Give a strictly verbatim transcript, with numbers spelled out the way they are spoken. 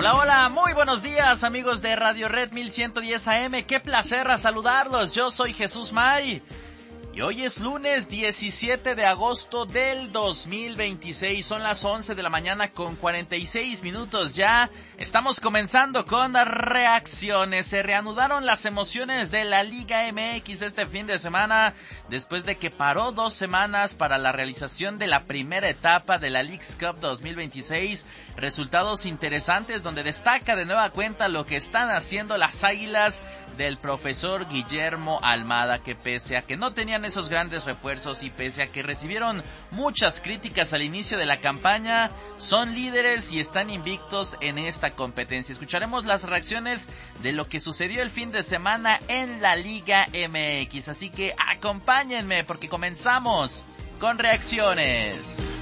Hola, hola, muy buenos días amigos de Radio Red mil ciento diez A M, qué placer a saludarlos, yo soy Jesús May. Y hoy es lunes diecisiete de agosto del dos mil veintiséis, son las once de la mañana con cuarenta y seis minutos ya. Estamos comenzando con reacciones. Se reanudaron las emociones de la Liga M X este fin de semana, después de que paró dos semanas para la realización de la primera etapa de la Leagues Cup dos mil veintiséis. Resultados interesantes donde destaca de nueva cuenta lo que están haciendo las Águilas del profesor Guillermo Almada, que pese a que no tenían esos grandes refuerzos y pese a que recibieron muchas críticas al inicio de la campaña, son líderes y están invictos en esta competencia. Escucharemos las reacciones de lo que sucedió el fin de semana en la Liga M X, así que acompáñenme porque comenzamos con reacciones.